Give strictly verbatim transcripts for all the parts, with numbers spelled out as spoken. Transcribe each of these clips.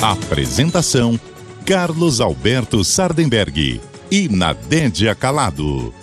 Apresentação: Carlos Alberto Sardenberg e Nadédia Calado.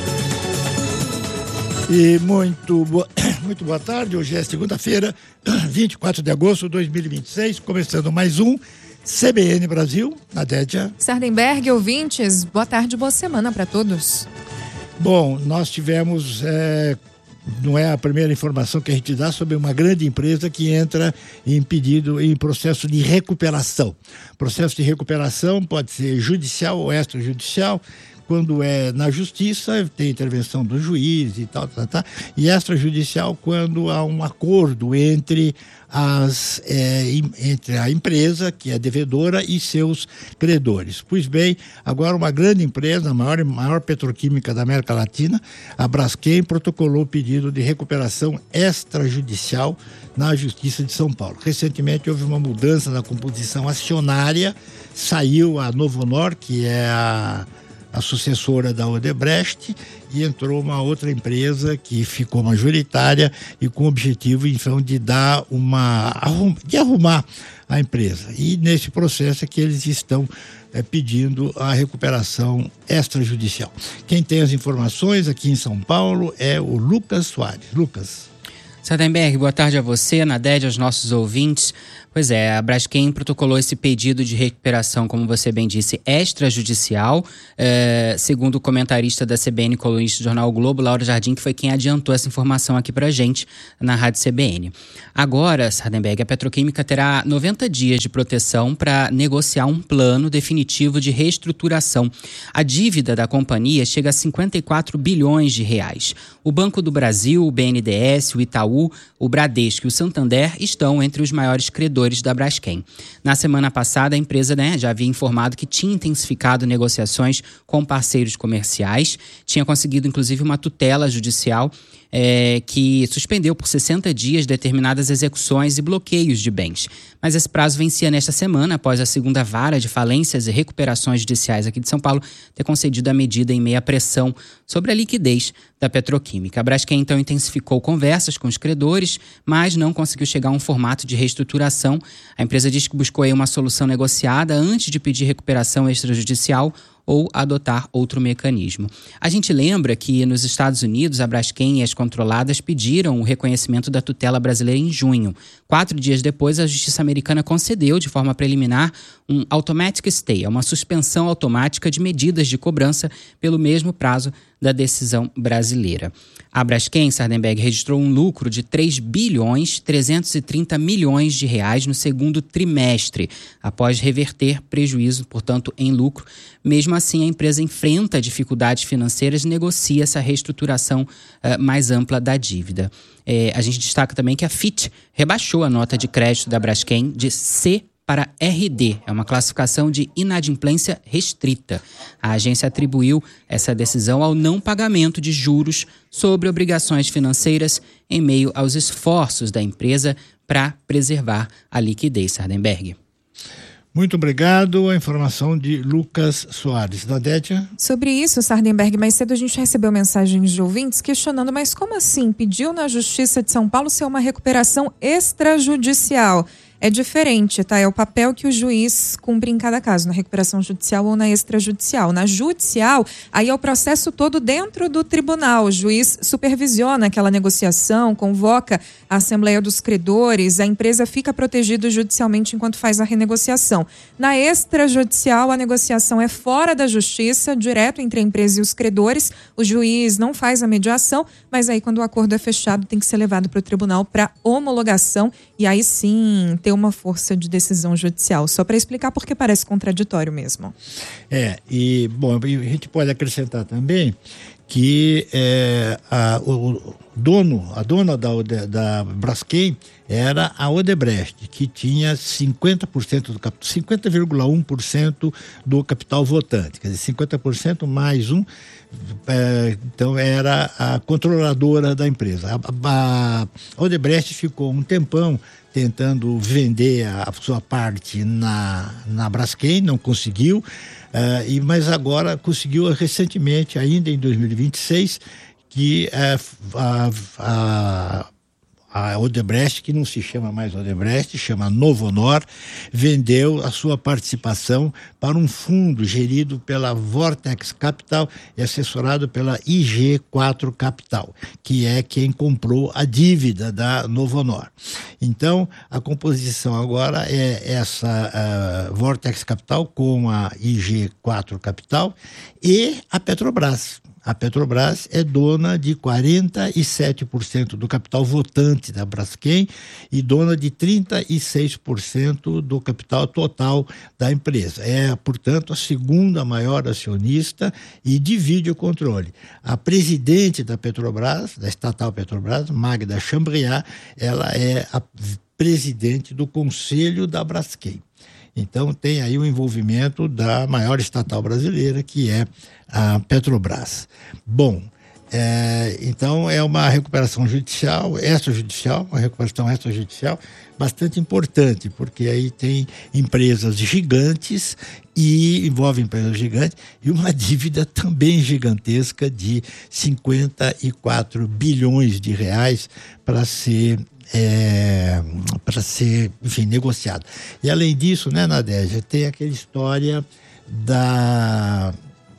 E muito boa, muito boa tarde, hoje é segunda-feira, vinte e quatro de agosto de dois mil e vinte e seis, começando mais um C B N Brasil. Nadédia Sardenberg, ouvintes, boa tarde, boa semana para todos. Bom, nós tivemos, é, não é a primeira informação que a gente dá sobre uma grande empresa que entra em pedido, em processo de recuperação. Processo de recuperação pode ser judicial ou extrajudicial. Quando é na justiça, tem intervenção do juiz e tal, tal, tal. E extrajudicial quando há um acordo entre, as, é, entre a empresa, que é devedora, e seus credores. Pois bem, agora uma grande empresa, a maior, maior petroquímica da América Latina, a Braskem, protocolou pedido de recuperação extrajudicial na Justiça de São Paulo. Recentemente houve uma mudança na composição acionária, saiu a Novonor, que é a a sucessora da Odebrecht, e entrou uma outra empresa que ficou majoritária e com o objetivo, então, de dar uma, de arrumar a empresa. E nesse processo é que eles estão é, pedindo a recuperação extrajudicial. Quem tem as informações aqui em São Paulo é o Lucas Soares. Lucas. Sardenberg, boa tarde a você, Nadédia, aos nossos ouvintes. Pois é, a Braskem protocolou esse pedido de recuperação, como você bem disse, extrajudicial, é, segundo o comentarista da C B N, colunista do Jornal o Globo, Laura Jardim, que foi quem adiantou essa informação aqui pra gente na Rádio C B N. Agora, Sardenberg, a petroquímica terá noventa dias de proteção para negociar um plano definitivo de reestruturação. A dívida da companhia chega a cinquenta e quatro bilhões de reais. O Banco do Brasil, o B N D E S, o Itaú, o Bradesco e o Santander estão entre os maiores credores da Braskem. Na semana passada, a empresa né, já havia informado que tinha intensificado negociações com parceiros comerciais, tinha conseguido inclusive uma tutela judicial é, que suspendeu por sessenta dias determinadas execuções e bloqueios de bens. Mas esse prazo vencia nesta semana, após a segunda vara de falências e recuperações judiciais aqui de São Paulo ter concedido a medida em meia pressão sobre a liquidez da petroquímica. A Braskem então intensificou conversas com os credores, mas não conseguiu chegar a um formato de reestruturação. A empresa diz que buscou aí uma solução negociada antes de pedir recuperação extrajudicial ou adotar outro mecanismo. A gente lembra que nos Estados Unidos a Braskem e as controladas pediram o reconhecimento da tutela brasileira em junho. Quatro dias depois, a justiça americana concedeu de forma preliminar um automatic stay, uma suspensão automática de medidas de cobrança pelo mesmo prazo da decisão brasileira. A Braskem, Sardenberg, registrou um lucro de três bilhões trezentos e trinta milhões de reais no segundo trimestre, após reverter prejuízo, portanto, em lucro. Mesmo assim, a empresa enfrenta dificuldades financeiras e negocia essa reestruturação uh, mais ampla da dívida. É, a gente destaca também que a Fitch rebaixou a nota de crédito da Braskem de C para R D, é uma classificação de inadimplência restrita. A agência atribuiu essa decisão ao não pagamento de juros sobre obrigações financeiras em meio aos esforços da empresa para preservar a liquidez, Sardenberg. Muito obrigado. A informação de Lucas Soares. Nadédia? Sobre isso, Sardenberg, mais cedo a gente recebeu mensagens de ouvintes questionando, mas como assim? Pediu na Justiça de São Paulo ser uma recuperação extrajudicial? É diferente, tá? É o papel que o juiz cumpre em cada caso, na recuperação judicial ou na extrajudicial. Na judicial, aí é o processo todo dentro do tribunal. O juiz supervisiona aquela negociação, convoca a Assembleia dos Credores, a empresa fica protegida judicialmente enquanto faz a renegociação. Na extrajudicial, a negociação é fora da justiça, direto entre a empresa e os credores. O juiz não faz a mediação, mas aí quando o acordo é fechado, tem que ser levado para o tribunal para homologação e aí sim ter uma força de decisão judicial. Só para explicar porque parece contraditório mesmo. É, e bom, a gente pode acrescentar também que é, a, o dono, a dona da, da Braskem era a Odebrecht, que tinha cinquenta por cento do capital, cinquenta vírgula um por cento do capital votante, quer dizer, cinquenta por cento mais um, é, então era a controladora da empresa. A, a Odebrecht ficou um tempão tentando vender a sua parte na, na Braskem, não conseguiu, uh, e, mas agora conseguiu recentemente, ainda em dois mil e vinte e seis, que uh, a, a a Odebrecht, que não se chama mais Odebrecht, chama Novonor, vendeu a sua participação para um fundo gerido pela Vortex Capital e assessorado pela I G quatro Capital, que é quem comprou a dívida da Novonor. Então, a composição agora é essa uh, Vortex Capital com a I G quatro Capital e a Petrobras. A Petrobras é dona de quarenta e sete por cento do capital votante da Braskem e dona de trinta e seis por cento do capital total da empresa. É, portanto, a segunda maior acionista e divide o controle. A presidente da Petrobras, da estatal Petrobras, Magda Chambriard, ela é a presidente do conselho da Braskem. Então tem aí o envolvimento da maior estatal brasileira, que é a Petrobras. Bom, é, então é uma recuperação judicial, extrajudicial, uma recuperação extrajudicial bastante importante, porque aí tem empresas gigantes e envolve empresas gigantes e uma dívida também gigantesca de cinquenta e quatro bilhões de reais para ser É, para ser, enfim, negociado. E além disso, né, Nadégia, tem aquela história da,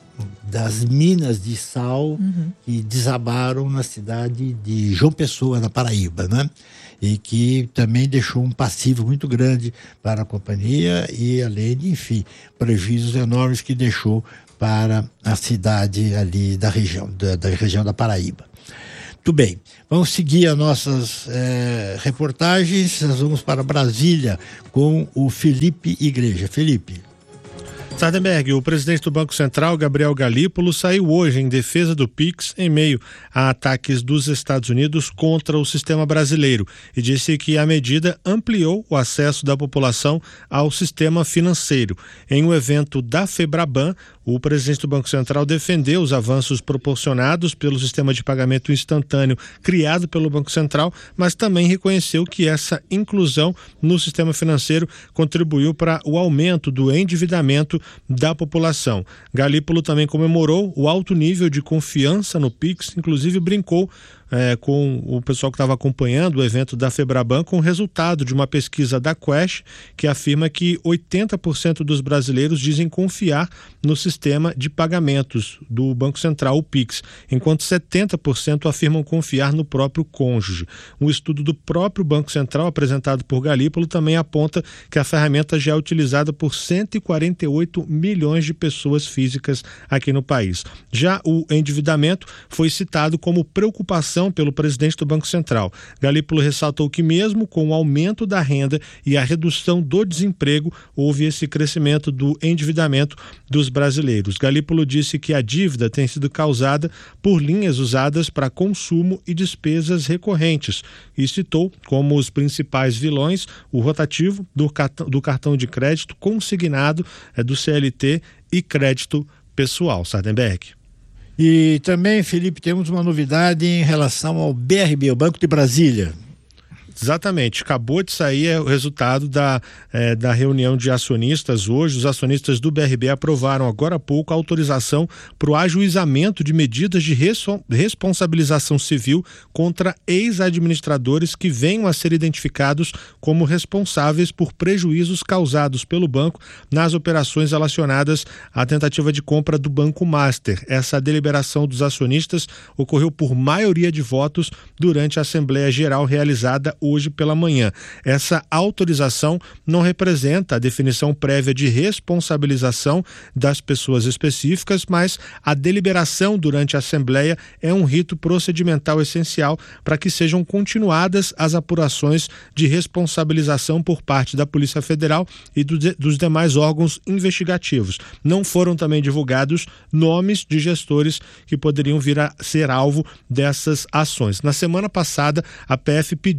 das minas de sal uhum. que desabaram na cidade de João Pessoa, na Paraíba, né? E que também deixou um passivo muito grande para a companhia e, além de, enfim, prejuízos enormes que deixou para a cidade ali da região, da, da região da Paraíba. Muito bem, vamos seguir as nossas é, reportagens. Nós vamos para Brasília com o Felipe Igreja. Felipe. Sardenberg, o presidente do Banco Central, Gabriel Galípolo, saiu hoje em defesa do Pix em meio a ataques dos Estados Unidos contra o sistema brasileiro e disse que a medida ampliou o acesso da população ao sistema financeiro. Em um evento da Febraban, o presidente do Banco Central defendeu os avanços proporcionados pelo sistema de pagamento instantâneo criado pelo Banco Central, mas também reconheceu que essa inclusão no sistema financeiro contribuiu para o aumento do endividamento da população. Galípolo também comemorou o alto nível de confiança no Pix, inclusive brincou É, com o pessoal que estava acompanhando o evento da Febraban com o resultado de uma pesquisa da Quest que afirma que oitenta por cento dos brasileiros dizem confiar no sistema de pagamentos do Banco Central, o Pix, enquanto setenta por cento afirmam confiar no próprio cônjuge. Um estudo do próprio Banco Central apresentado por Galípolo também aponta que a ferramenta já é utilizada por cento e quarenta e oito milhões de pessoas físicas aqui no país. Já o endividamento foi citado como preocupação pelo presidente do Banco Central. Galípolo ressaltou que mesmo com o aumento da renda e a redução do desemprego, houve esse crescimento do endividamento dos brasileiros. Galípolo disse que a dívida tem sido causada por linhas usadas para consumo e despesas recorrentes e citou como os principais vilões o rotativo do cartão, do cartão de crédito consignado é, do C L T e crédito pessoal. Sardenberg. E também, Felipe, temos uma novidade em relação ao B R B, o Banco de Brasília. Exatamente, acabou de sair o resultado da, é, da reunião de acionistas hoje. Os acionistas do B R B aprovaram agora há pouco a autorização para o ajuizamento de medidas de res- responsabilização civil contra ex-administradores que venham a ser identificados como responsáveis por prejuízos causados pelo banco nas operações relacionadas à tentativa de compra do Banco Master. Essa deliberação dos acionistas ocorreu por maioria de votos durante a Assembleia Geral realizada hoje hoje pela manhã. Essa autorização não representa a definição prévia de responsabilização das pessoas específicas, mas a deliberação durante a Assembleia é um rito procedimental essencial para que sejam continuadas as apurações de responsabilização por parte da Polícia Federal e do de, dos demais órgãos investigativos. Não foram também divulgados nomes de gestores que poderiam vir a ser alvo dessas ações. Na semana passada, a P F pediu ao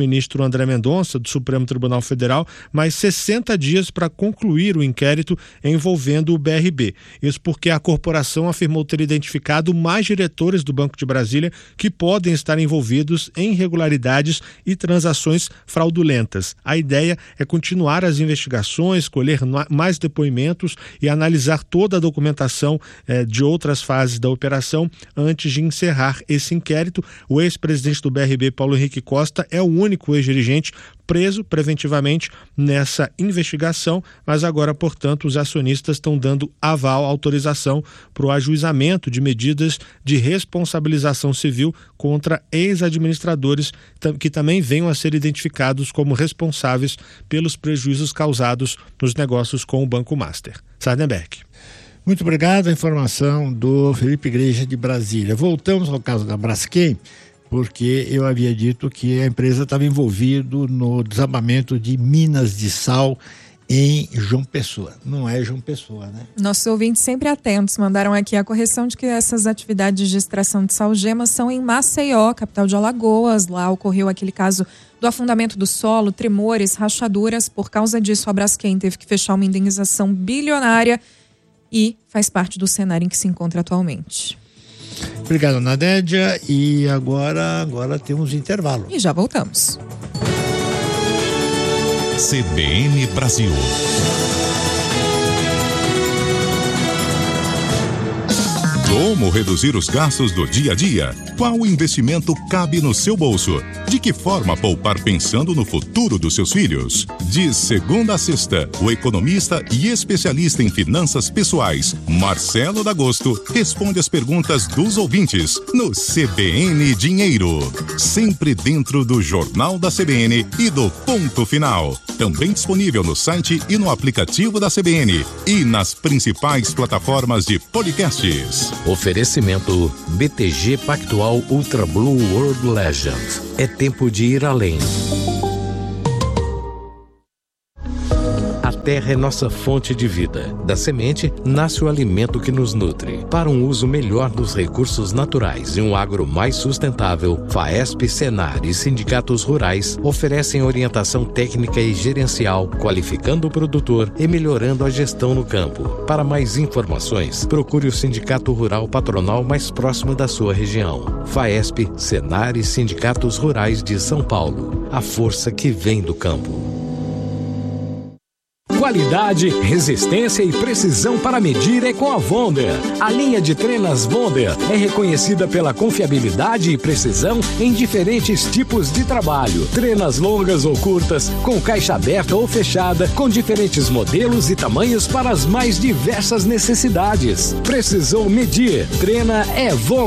ministro André Mendonça, do Supremo Tribunal Federal, mais sessenta dias para concluir o inquérito envolvendo o B R B. Isso porque a corporação afirmou ter identificado mais diretores do Banco de Brasília que podem estar envolvidos em irregularidades e transações fraudulentas. A ideia é continuar as investigações, colher mais depoimentos e analisar toda a documentação eh, de outras fases da operação antes de encerrar esse inquérito. O ex-presidente do B R B, Paulo Henrique Costa, é o único ex-dirigente preso preventivamente nessa investigação, mas agora, portanto, os acionistas estão dando aval, autorização para o ajuizamento de medidas de responsabilização civil contra ex-administradores que também venham a ser identificados como responsáveis pelos prejuízos causados nos negócios com o Banco Master. Sardenberg. Muito obrigado, a informação do Felipe Igreja de Brasília. Voltamos ao caso da Braskem, porque eu havia dito que a empresa estava envolvida no desabamento de minas de sal em João Pessoa. Não é João Pessoa, né? Nossos ouvintes sempre atentos mandaram aqui a correção de que essas atividades de extração de salgema são em Maceió, capital de Alagoas. Lá ocorreu aquele caso do afundamento do solo, tremores, rachaduras. Por causa disso, a Braskem teve que fechar uma indenização bilionária e faz parte do cenário em que se encontra atualmente. Obrigado, Nadédia. E agora, agora temos intervalo. E já voltamos. C B N Brasil. Como reduzir os gastos do dia a dia? Qual investimento cabe no seu bolso? De que forma poupar pensando no futuro dos seus filhos? De segunda a sexta, o economista e especialista em finanças pessoais, Marcelo D'Agosto, responde as perguntas dos ouvintes no C B N Dinheiro. Sempre dentro do Jornal da C B N e do Ponto Final. Também disponível no site e no aplicativo da C B N e nas principais plataformas de podcasts. Oferecimento B T G Pactual Ultra Blue World Legend. É tempo de ir além. A terra é nossa fonte de vida. Da semente nasce o alimento que nos nutre. Para um uso melhor dos recursos naturais e um agro mais sustentável, FAESP, Senar e sindicatos rurais oferecem orientação técnica e gerencial, qualificando o produtor e melhorando a gestão no campo. Para mais informações, procure o Sindicato Rural Patronal mais próximo da sua região. FAESP, Senar e sindicatos rurais de São Paulo. A força que vem do campo. Qualidade, resistência e precisão para medir é com a Wonder. A linha de trenas Wonder é reconhecida pela confiabilidade e precisão em diferentes tipos de trabalho. Trenas longas ou curtas, com caixa aberta ou fechada, com diferentes modelos e tamanhos para as mais diversas necessidades. Precisou medir? Trena é Wonder.